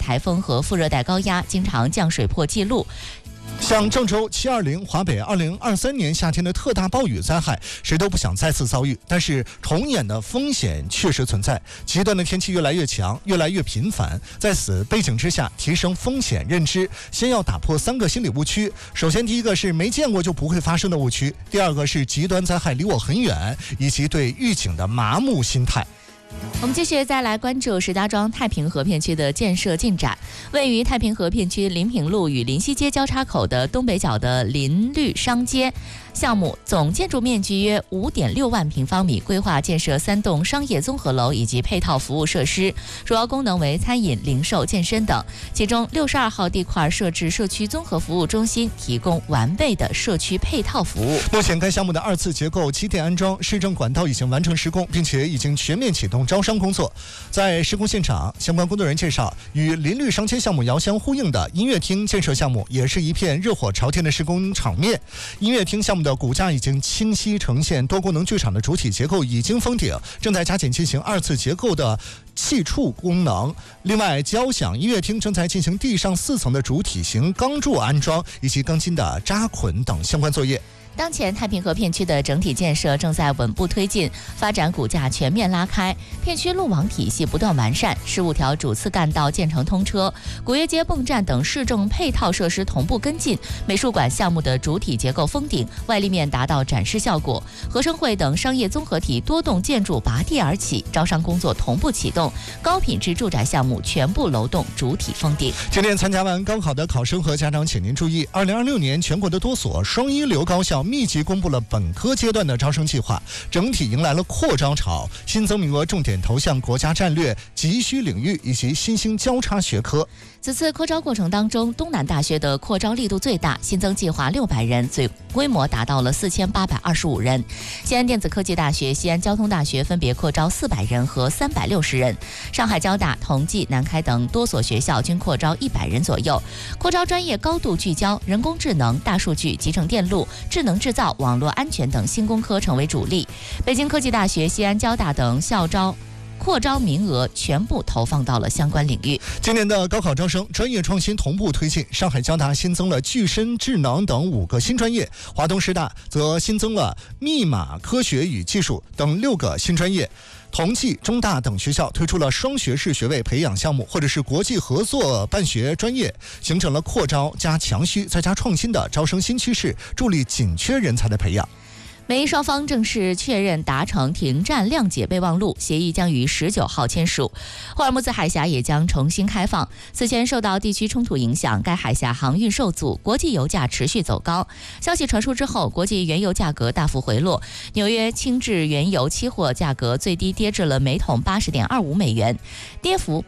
台风和副热带高压经常降水破纪录。 像郑州、720、华北2023年夏天的特大暴雨灾害，谁都不想再次遭遇，但是重演的风险确实存在，极端的天气越来越强，越来越频繁。在此背景之下，提升风险认知，先要打破3个心理误区。首先，第一个是没见过就不会发生的误区；第二个是极端灾害离我很远，以及对预警的麻木心态。 我们继续再来关注石家庄太平河片区的建设进展。位于太平河片区临平路与临西街交叉口的东北角的临绿商街项目，总建筑面积约5.6万平方米，规划建设3栋商业综合楼以及配套服务设施，主要功能为餐饮、零售、健身等。其中62号地块设置社区综合服务中心，提供完备的社区配套服务。 目前该项目的2次结构机电安装、市政管道已经完成施工，并且已经全面启动招商工作。在施工现场，相关工作人员介绍，与邻绿商街项目遥相呼应的音乐厅建设项目也是一片热火朝天的施工场面。音乐厅项目的骨架已经清晰呈现，多功能剧场的主体结构已经封顶，正在加紧进行2次结构的气触功能。另外，交响音乐厅正在进行地上4层的主体型钢柱安装以及钢筋的扎捆等相关作业。 当前太平河片区的整体建设正在稳步推进，发展骨架全面拉开，片区路网体系不断完善，15条主次干道建成通车，古越街泵站等市政配套设施同步跟进，美术馆项目的主体结构封顶，外立面达到展示效果，合生汇等商业综合体多栋建筑拔地而起，招商工作同步启动，高品质住宅项目全部楼栋主体封顶。 今天参加完高考的考生和家长，请您注意，2026年全国的多所双一流高校密集公布了本科阶段的招生计划，整体迎来了扩招潮，新增名额重点投向国家战略、急需领域以及新兴交叉学科。 此次扩招过程当中，东南大学的扩招力度最大，新增计划600人，总规模达到了4825人。西安电子科技大学、西安交通大学分别扩招400人和360人。上海交大、同济、南开等多所学校均扩招100人左右。扩招专业高度聚焦，人工智能、大数据、集成电路、智能制造、网络安全等新工科成为主力。北京科技大学、西安交大等校招扩招名额全部投放到了相关领域。 今年的高考招生专业创新同步推进，上海交大新增了具身智能等5个新专业，华东师大则新增了密码科学与技术等6个新专业。同济、中大等学校推出了双学士学位培养项目，或者是国际合作办学专业，形成了扩招加强需再加创新的招生新趋势，助力紧缺人才的培养。 美伊双方正式确认达成停战谅解备忘录，协议将于19号签署。霍尔木兹海峡也将重新开放。此前受到地区冲突影响，该海峡航运受阻，国际油价持续走高。消息传出之后，国际原油价格大幅回落，纽约轻质原油期货价格最低跌至了每桶80.25美元，跌幅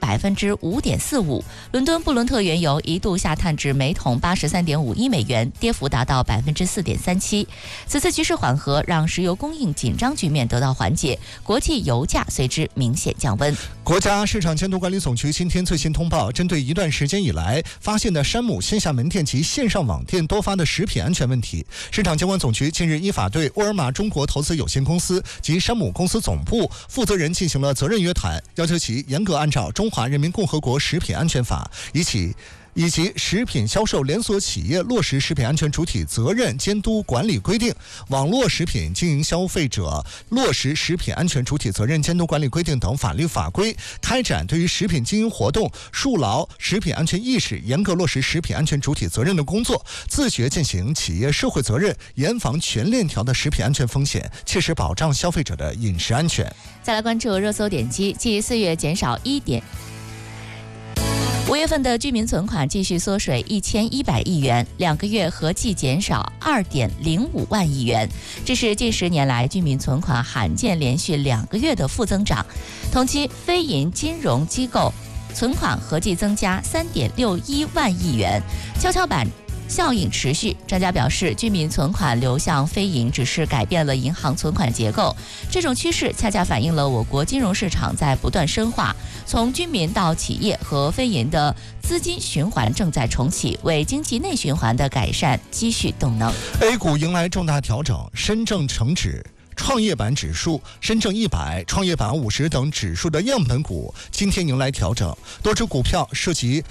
5.45%。伦敦布伦特原油一度下探至每桶83.51美元，跌幅达到4.37%。此次局势缓和，让石油供应紧张局面得到缓解，国际油价随之明显降温。 国家市场监督管理总局今天最新通报，针对一段时间以来发现的山姆线下门店及线上网店多发的食品安全问题，市场监管总局近日依法对沃尔玛中国投资有限公司及山姆公司总部负责人进行了责任约谈，要求其严格按照《中华人民共和国食品安全法》以及食品销售连锁企业落实食品安全主体责任监督管理规定、网络食品经营消费者落实食品安全主体责任监督管理规定等法律法规，开展对于食品经营活动树牢食品安全意识，严格落实食品安全主体责任的工作，自觉践行企业社会责任，严防全链条的食品安全风险，切实保障消费者的饮食安全。 再来关注热搜点击，继4月减少5月份的居民存款继续缩水1100亿元，2个月合计减少2.05万亿元，这是近10年来居民存款罕见连续2个月的负增长。同期非银金融机构存款合计增加3.61万亿元，跷跷板效应持续。专家表示，居民存款流向非银只是改变了银行存款结构，这种趋势恰恰反映了我国金融市场在不断深化，从居民到企业和非银的资金循环正在重启，为经济内循环的改善积蓄动能。 A 股迎来重大调整，深证成指、创业板指数、深证100、创业板50等指数的样本股今天迎来调整，多只股票涉及